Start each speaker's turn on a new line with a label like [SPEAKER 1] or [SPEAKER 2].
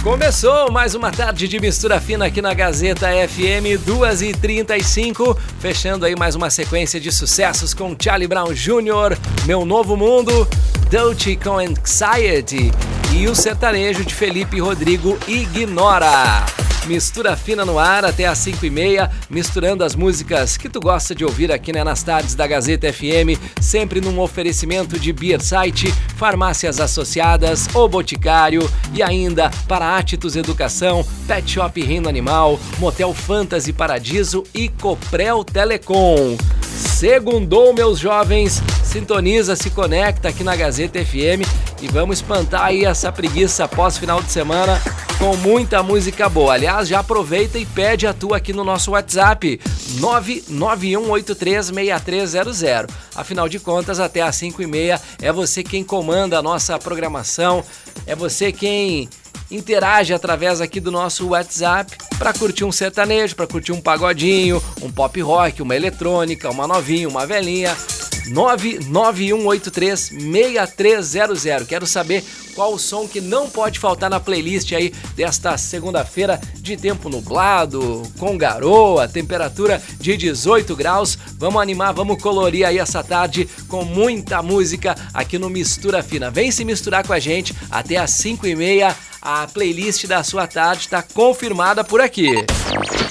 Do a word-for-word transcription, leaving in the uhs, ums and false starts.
[SPEAKER 1] Começou mais uma tarde de mistura fina aqui na Gazeta F M, duas e trinta e cinco, fechando aí mais uma sequência de sucessos com Charlie Brown Júnior, Meu Novo Mundo, Dolce com Anxiety e o sertanejo de Felipe Rodrigo, Ignora. Mistura fina no ar até às cinco e meia, misturando as músicas que tu gosta de ouvir aqui, né, nas tardes da Gazeta F M, sempre num oferecimento de Beer Site, Farmácias Associadas, O Boticário e ainda para Atitus Educação, Pet Shop Reino Animal, Motel Fantasy Paradiso e Coprel Telecom. Segundou, meus jovens, sintoniza, se conecta aqui na Gazeta F M e vamos espantar aí essa preguiça após final de semana com muita música boa. Aliás, já aproveita e pede a tua aqui no nosso WhatsApp, nove nove um oito três, seis três zero zero. Afinal de contas, até às cinco e meia é você quem comanda a nossa programação, é você quem interage através aqui do nosso WhatsApp para curtir um sertanejo, para curtir um pagodinho, um pop rock, uma eletrônica, uma novinha, uma velhinha. nove nove um oito três, seis três zero zero. Quero saber qual o som que não pode faltar na playlist aí desta segunda-feira de tempo nublado, com garoa, temperatura de dezoito graus. Vamos animar, vamos colorir aí essa tarde com muita música aqui no Mistura Fina. Vem se misturar com a gente até às cinco e meia. A playlist da sua tarde está confirmada por aqui.